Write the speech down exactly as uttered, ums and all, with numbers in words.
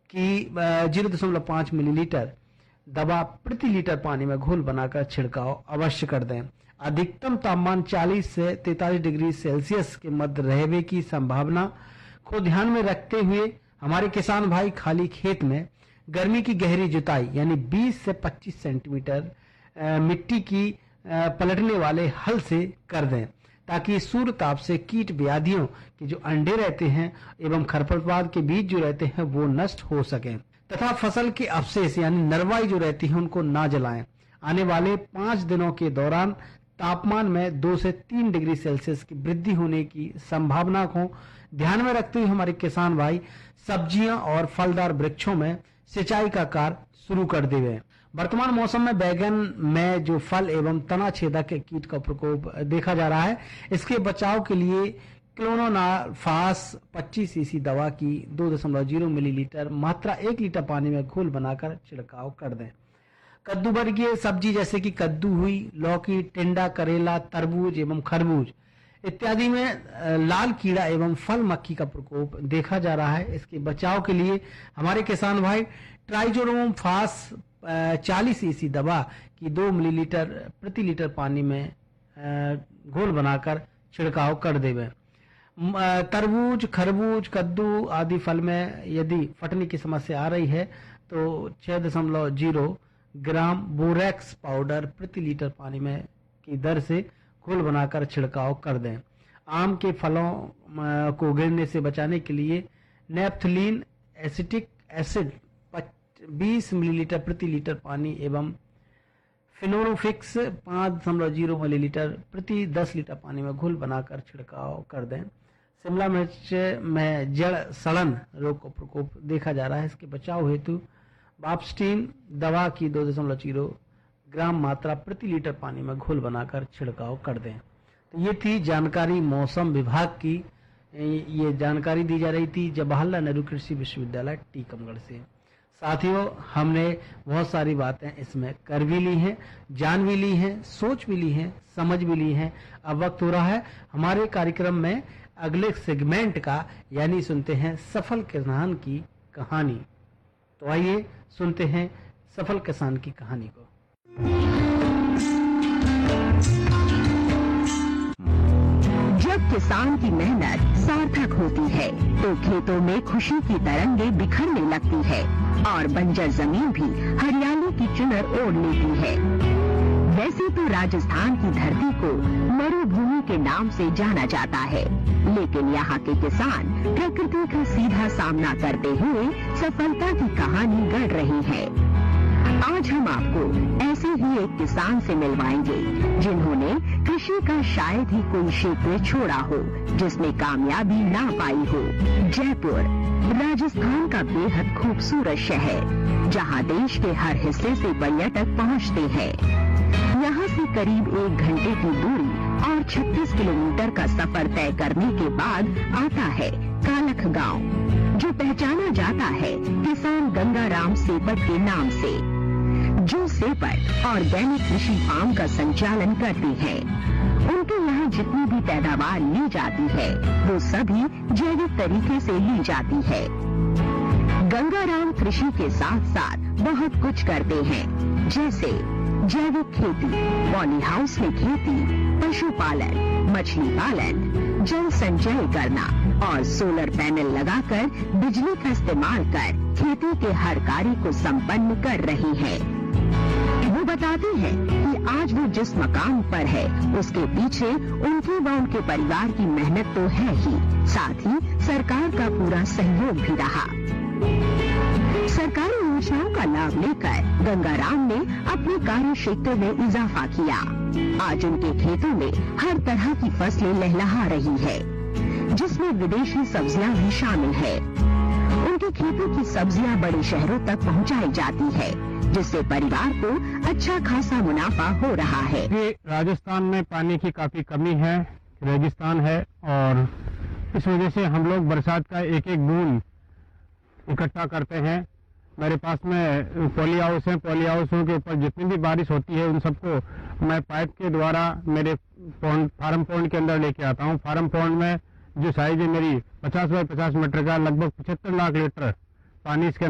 की जीरो दशमलव पाँच मिलीलीटर दवा प्रति लीटर पानी में घोल बनाकर छिड़काव अवश्य कर दें। अधिकतम तापमान चालीस से तैंतालीस डिग्री सेल्सियस के मध्य रहने की संभावना को ध्यान में रखते हुए हमारे किसान भाई खाली खेत में गर्मी की गहरी जुताई यानी बीस से पच्चीस सेंटीमीटर मिट्टी की आ, पलटने वाले हल से कर दें, ताकि सूर्य ताप से कीट व्याधियों के जो अंडे रहते हैं एवं खरपतवार के बीज जो रहते हैं वो नष्ट हो सकें, तथा फसल के अवशेष यानी नरवाई जो रहती है उनको ना जलाएं। आने वाले पांच दिनों के दौरान तापमान में दो से तीन डिग्री सेल्सियस की वृद्धि होने की संभावना को ध्यान में रखते हुए हमारे किसान भाई सब्जियां और फलदार वृक्षों में सिंचाई का कार्य शुरू कर देवे। वर्तमान मौसम में बैगन में जो फल एवं तना छेदक के कीट का प्रकोप देखा जा रहा है, इसके बचाव के लिए क्लोरोनाफास पच्चीस सीसी दवा की दो दशमलव जीरो मिलीलीटर मात्रा एक लीटर पानी में घोल बनाकर छिड़काव कर दें। कद्दू वर्गीय सब्जी जैसे कि कद्दू हुई, लौकी, टिंडा, करेला, तरबूज एवं खरबूज इत्यादि में लाल कीड़ा एवं फल मक्खी का प्रकोप देखा जा रहा है। इसके बचाव के लिए हमारे किसान भाई ट्राइजोडोम फास चालीस सीसी दवा की दो मिलीलीटर प्रति लीटर पानी में घोल बनाकर छिड़काव कर देवे। तरबूज, खरबूज, कद्दू आदि फल में यदि फटने की समस्या आ रही है तो छह दशमलव जीरो ग्राम बोरेक्स पाउडर प्रति लीटर पानी में की दर से घोल बनाकर छिड़काव कर दें। आम के फलों को गिरने से बचाने के लिए नेफ्थलीन एसिटिक एसिड बीस मिलीलीटर प्रति लीटर पानी एवं फिनोरोफिक्स पाँच दशमलव जीरो मिलीलीटर प्रति दस लीटर पानी में घोल बनाकर छिड़काव कर दें। शिमला मिर्च में जड़ सड़न रोग का प्रकोप देखा जा रहा है। इसके बचाव हेतु बाप्स्टीन दवा की दो दशमलव जीरो ग्राम मात्रा प्रति लीटर पानी में घोल बनाकर छिड़काव कर दें। तो ये थी जानकारी मौसम विभाग की, ये जानकारी दी जा रही थी जवाहरलाल नेहरू कृषि विश्वविद्यालय टीकमगढ़ से। साथियों, हमने बहुत सारी बातें इसमें कर भी ली हैं, जान भी ली हैं, सोच भी ली हैं, समझ भी ली हैं। अब वक्त हो रहा है हमारे कार्यक्रम में अगले सेगमेंट का, यानी सुनते हैं सफल किसान की कहानी। तो आइए सुनते हैं सफल किसान की कहानी को। जब किसान की मेहनत सार्थक होती है तो खेतों में खुशी की तरंगे बिखरने लगती है और बंजर जमीन भी हरियाली की चुनर ओढ़ लेती है। वैसे तो राजस्थान की धरती को मरुभूमि के नाम से जाना जाता है, लेकिन यहाँ के किसान प्रकृति का सीधा सामना करते हुए सफलता की कहानी गढ़ रहे हैं। आज हम आपको ऐसे ही एक किसान से मिलवाएंगे जिन्होंने कृषि का शायद ही कोई क्षेत्र छोड़ा हो जिसमें कामयाबी ना पाई हो। जयपुर राजस्थान का बेहद खूबसूरत शहर, जहां देश के हर हिस्से से पर्यटक पहुंचते हैं। यहाँ से करीब एक घंटे की दूरी और छत्तीस किलोमीटर का सफर तय करने के बाद आता है कालख गांव, जो पहचाना जाता है किसान गंगाराम सेपट के नाम से, जो सेपट ऑर्गेनिक कृषि फार्म का संचालन करते हैं। उनके यहाँ जितनी भी पैदावार ली जाती है वो सभी जैविक तरीके से ली जाती है। गंगाराम कृषि के साथ साथ बहुत कुछ करते हैं, जैसे जैविक खेती, पॉली हाउस में खेती, पशुपालन, मछली पालन, जल संचय करना और सोलर पैनल लगाकर बिजली का इस्तेमाल कर खेती के हर कार्य को संपन्न कर रही है। वो बताते हैं कि आज वो जिस मकाम पर है उसके पीछे उनके व उनके परिवार की मेहनत तो है ही, साथ ही सरकार का पूरा सहयोग भी रहा। सरकारी योजनाओं का लाभ लेकर गंगाराम ने अपने कार्य क्षेत्र में इजाफा किया। आज उनके खेतों में हर तरह की फसलें लहलहा रही है, जिसमें विदेशी सब्जियां भी शामिल है। उनके खेतों की सब्जियां बड़े शहरों तक पहुंचाई जाती है, जिससे परिवार को अच्छा खासा मुनाफा हो रहा है। राजस्थान में पानी की काफी कमी है, रेगिस्तान है, और इस वजह से हम लोग बरसात का एक एक बूंद इकट्ठा करते हैं। मेरे पास में पॉली हाउस है, पॉली हाउसों के ऊपर जितनी भी बारिश होती है उन सबको मैं पाइप के द्वारा मेरे पौंड फार्म पौंड के अंदर लेके आता हूँ। फार्म पौंड में जो साइज है मेरी पचास बाई पचास मीटर का, लगभग पचहत्तर लाख लीटर पानी इसके